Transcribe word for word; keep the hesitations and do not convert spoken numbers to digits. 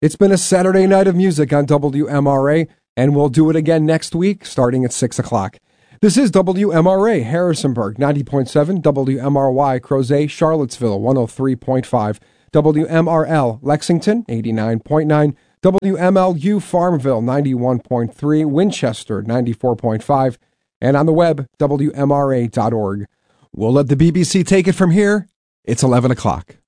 It's been a Saturday night of music on W M R A, and we'll do it again next week, starting at six o'clock. This is W M R A, Harrisonburg, ninety point seven, W M R Y, Crozet, Charlottesville, one oh three point five, W M R L, Lexington, eighty-nine point nine, W M L U, Farmville, ninety-one point three, Winchester, ninety-four point five, and on the web, W M R A dot org. We'll let the B B C take it from here. It's eleven o'clock.